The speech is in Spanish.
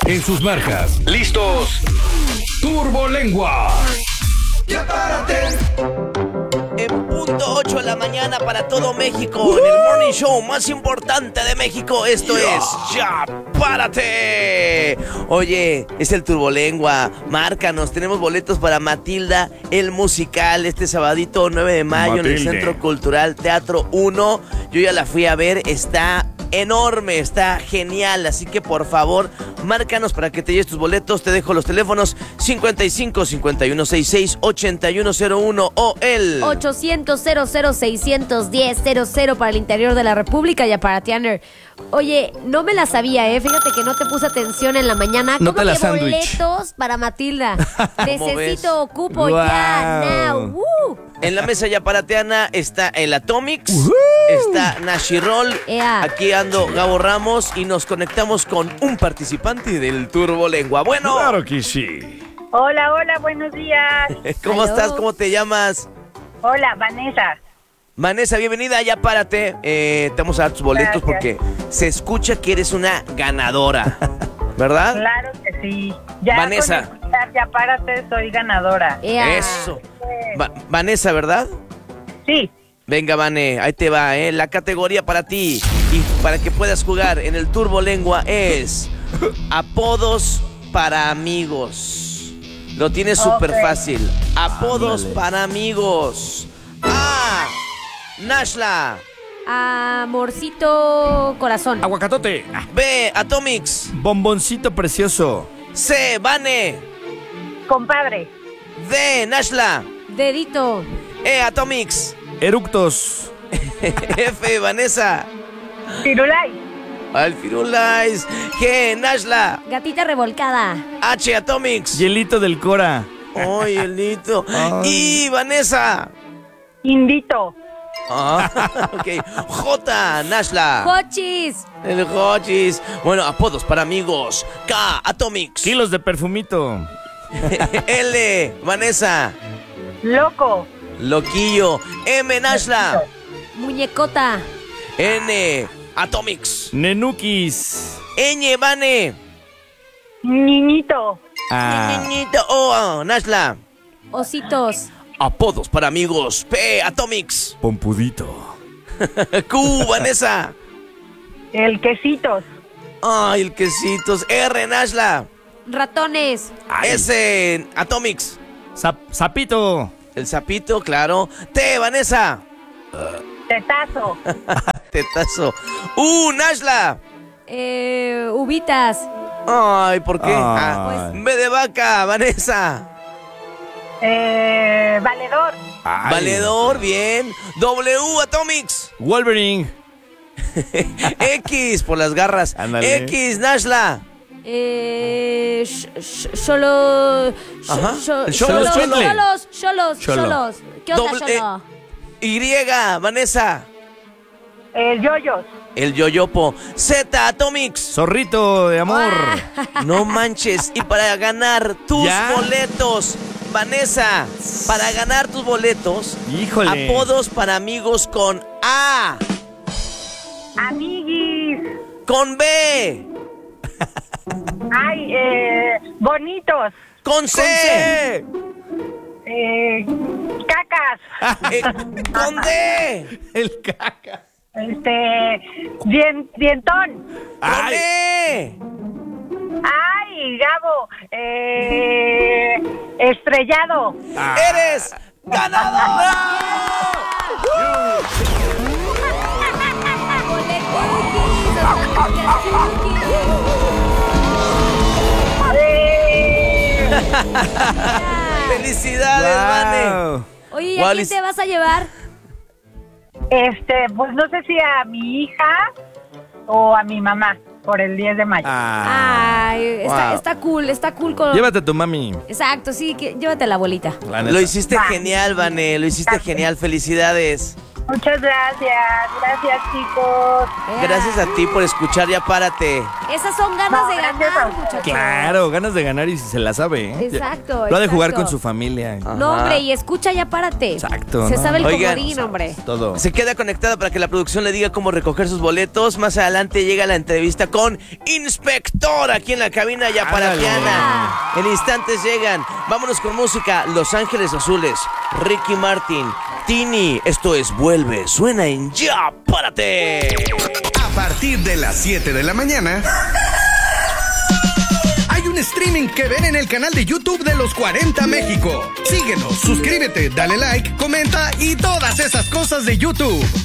En sus marcas. ¿Listos? Turbolengua. Ya párate. En punto 8 de la mañana para todo México, en el morning show más importante de México. Esto es Ya Párate. Oye, es el Turbolengua. Márcanos, tenemos boletos para Matilda, el musical, este sabadito 9 de mayo en el Centro Cultural Teatro 1. Yo ya la fui a ver, está enorme, está genial, así que por favor, márcanos para que te lleves tus boletos. Te dejo los teléfonos 55 51 66 8101 o el 800 610 00 para el interior de la República. Ya para Tianer. Oye, no me la sabía, fíjate que no te puse atención en la mañana. No ¿Cómo te la que sándwich. boletos para Matilda? Necesito cupo Wow. ya, now. En la mesa ya para Teana está el Atomics, está Nashirol, Ea. aquí ando Gabo Ramos y nos conectamos con un participante del Turbolengua. Bueno, Claro que sí. Hola, hola, buenos días. ¿cómo Aló. estás? ¿Cómo te llamas? Hola, Vanessa. Vanessa, bienvenida, ya párate. Te vamos a dar tus boletos Gracias. porque se escucha que eres una ganadora, ¿verdad? Claro que sí. Ya Vanessa. con escuchar Ya párate, soy ganadora. Ea. Eso. Vanessa, ¿verdad? Sí. Venga, Vane, ahí te va, La categoría para ti y para que puedas jugar en el Turbolengua es apodos para amigos. Lo tienes súper Ok. fácil. Apodos para amigos. A. Nashla. Amorcito corazón. Aguacatote. B. Atomics. Bomboncito precioso. C. Vane. Compadre. D. Nashla. Dedito. E. Atomics. Eructos. F. Vanessa. Firulais. Alfirulais. G. Nashla. Gatita revolcada. H. Atomics. Hielito del Cora. Ay, Elito. Ay. Y Vanessa. Indito. Ah, ok. J. Nashla. Hochis. El Hochis. Bueno, apodos para amigos. K. Atomics. Kilos de perfumito. L. Vanessa. Loco. Loquillo. M. Nashla. Muñecota. N. Atomics. Nenukis. Ñ. Vane. Niñito. Niñito. O. Nashla. Ositos. Apodos para amigos. P. Atomics. Pompudito. Q. Vanessa. El Quesitos. Ay, el quesitos. R. Nashla. Ratones. S. Atomics. Sapito. El sapito, claro. T. Vanessa. Tetazo. Tetazo. Nashla. Uvitas. Ay, ¿por qué? Ay. B de vaca, Vanessa. Valedor. Ay. Valedor, bien. W. Atomics. Wolverine. X, por las garras. Ándale. X, Nashla. Solo. Ajá. El Cholos. cholos, Cholos. ¿Qué onda, Doble- cholo? Y, Vanessa. El Yoyos. El yoyopo. Z, Atomics. Zorrito de amor. No manches. Y para ganar tus ¿Ya? boletos, Vanessa, para ganar tus boletos, Híjole. apodos para amigos con A, Amiguis. con B, Ay, bonitos. con C, Cacas. con D, El caca. Dientón. con E. Ay, Gabo. Estrellado. ¡Eres ganador! ¡Felicidades, Vane! Wow. Oye, ¿y a quién Wallis. te vas a llevar? Pues no sé si a mi hija o a mi mamá por el 10 de mayo. Ay, Wow. está cool con... Llévate a tu mami. Exacto, sí, llévate la abuelita. La neta. Lo hiciste genial, Vane. Lo hiciste genial. Felicidades. Muchas gracias. Gracias, chicos. Gracias a ti por escuchar Ya Párate. Esas son ganas No, de gracias a ganar, usted. muchachos. Claro, ganas de ganar y se la sabe, ¿eh? Exacto, Lo ha de jugar exacto. con su familia. No, hombre, y escucha, Ya Párate. Exacto, Se ¿no? sabe el Oigan, comodín, hombre. Todo. Se queda conectada para que la producción le diga cómo recoger sus boletos. Más adelante llega la entrevista con Inspector aquí en la cabina Ya Paratiana. En instantes llegan. Vámonos con música. Los Ángeles Azules, Ricky Martin, Tini. Esto es Vuelve. Suena en Ya Párate. A partir de las 7 de la mañana hay un streaming que ver en el canal de YouTube de Los 40 México. Síguenos, suscríbete, dale like, comenta y todas esas cosas de YouTube.